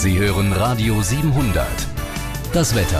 Sie hören Radio 700. Das Wetter.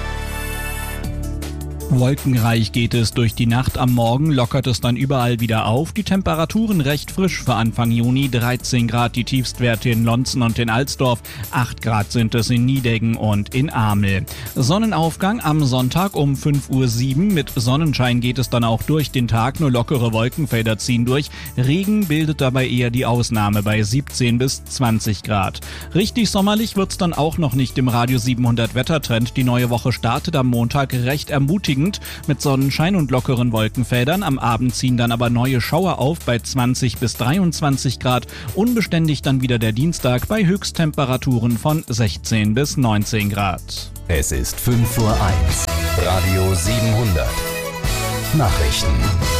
Wolkenreich geht es durch die Nacht. Am Morgen lockert es dann überall wieder auf. Die Temperaturen recht frisch für Anfang Juni. 13 Grad die Tiefstwerte in Lonzen und in Alsdorf. 8 Grad sind es in Nideggen und in Amel. Sonnenaufgang am Sonntag um 5:07 Uhr. Mit Sonnenschein geht es dann auch durch den Tag. Nur lockere Wolkenfelder ziehen durch. Regen bildet dabei eher die Ausnahme bei 17 bis 20 Grad. Richtig sommerlich wird's dann auch noch nicht im Radio 700 Wettertrend. Die neue Woche startet am Montag recht ermutigend mit Sonnenschein und lockeren Wolkenfeldern. Am Abend ziehen dann aber neue Schauer auf bei 20 bis 23 Grad. Unbeständig dann wieder der Dienstag bei Höchsttemperaturen von 16 bis 19 Grad. Es ist 5:01 Uhr. Radio 700. Nachrichten.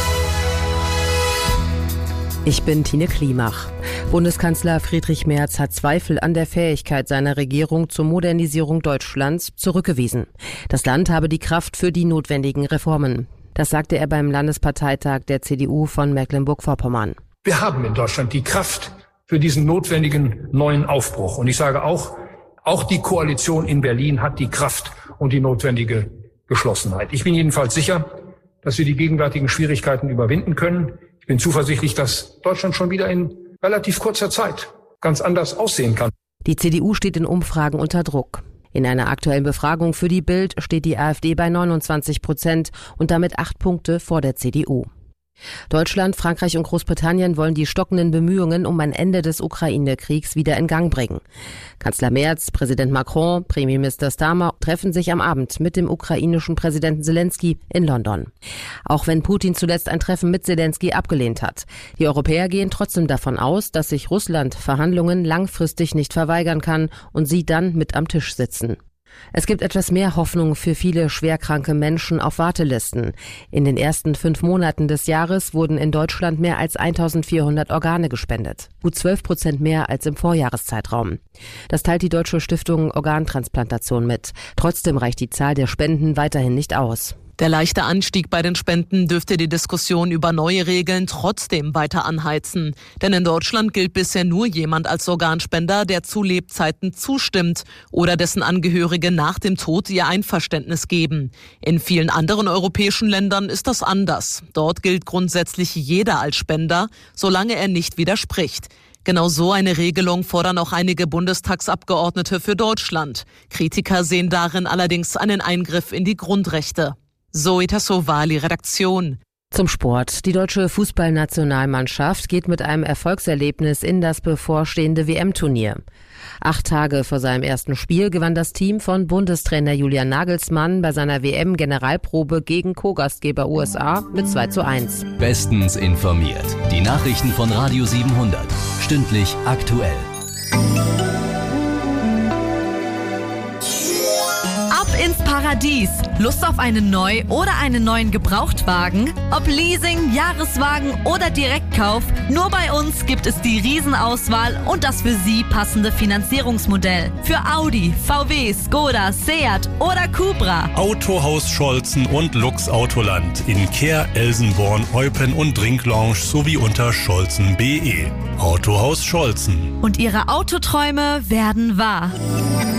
Ich bin Tine Klimach. Bundeskanzler Friedrich Merz hat Zweifel an der Fähigkeit seiner Regierung zur Modernisierung Deutschlands zurückgewiesen. Das Land habe die Kraft für die notwendigen Reformen. Das sagte er beim Landesparteitag der CDU von Mecklenburg-Vorpommern. Wir haben in Deutschland die Kraft für diesen notwendigen neuen Aufbruch. Und ich sage auch die Koalition in Berlin hat die Kraft und die notwendige Geschlossenheit. Ich bin jedenfalls sicher, dass wir die gegenwärtigen Schwierigkeiten überwinden können. Ich bin zuversichtlich, dass Deutschland schon wieder in relativ kurzer Zeit ganz anders aussehen kann. Die CDU steht in Umfragen unter Druck. In einer aktuellen Befragung für die Bild steht die AfD bei 29% und damit 8 Punkte vor der CDU. Deutschland, Frankreich und Großbritannien wollen die stockenden Bemühungen um ein Ende des Ukraine-Kriegs wieder in Gang bringen. Kanzler Merz, Präsident Macron, Premierminister Starmer treffen sich am Abend mit dem ukrainischen Präsidenten Zelensky in London. Auch wenn Putin zuletzt ein Treffen mit Zelensky abgelehnt hat. Die Europäer gehen trotzdem davon aus, dass sich Russland Verhandlungen langfristig nicht verweigern kann und sie dann mit am Tisch sitzen. Es gibt etwas mehr Hoffnung für viele schwerkranke Menschen auf Wartelisten. In den ersten 5 Monaten des Jahres wurden in Deutschland mehr als 1400 Organe gespendet. Gut 12% mehr als im Vorjahreszeitraum. Das teilt die Deutsche Stiftung Organtransplantation mit. Trotzdem reicht die Zahl der Spenden weiterhin nicht aus. Der leichte Anstieg bei den Spenden dürfte die Diskussion über neue Regeln trotzdem weiter anheizen. Denn in Deutschland gilt bisher nur jemand als Organspender, der zu Lebzeiten zustimmt oder dessen Angehörige nach dem Tod ihr Einverständnis geben. In vielen anderen europäischen Ländern ist das anders. Dort gilt grundsätzlich jeder als Spender, solange er nicht widerspricht. Genau so eine Regelung fordern auch einige Bundestagsabgeordnete für Deutschland. Kritiker sehen darin allerdings einen Eingriff in die Grundrechte. Zoe Tassovali, Redaktion. Zum Sport. Die deutsche Fußballnationalmannschaft geht mit einem Erfolgserlebnis in das bevorstehende WM-Turnier. 8 Tage vor seinem ersten Spiel gewann das Team von Bundestrainer Julian Nagelsmann bei seiner WM-Generalprobe gegen Co-Gastgeber USA mit 2:1. Bestens informiert. Die Nachrichten von Radio 700. Stündlich aktuell. Ins Paradies. Lust auf einen Neu- oder einen neuen Gebrauchtwagen? Ob Leasing, Jahreswagen oder Direktkauf, nur bei uns gibt es die Riesenauswahl und das für Sie passende Finanzierungsmodell. Für Audi, VW, Skoda, Seat oder Cupra. Autohaus Scholzen und Lux Autoland in Kehr, Elsenborn, Eupen und Drinklounge sowie unter scholzen.de. Autohaus Scholzen. Und Ihre Autoträume werden wahr.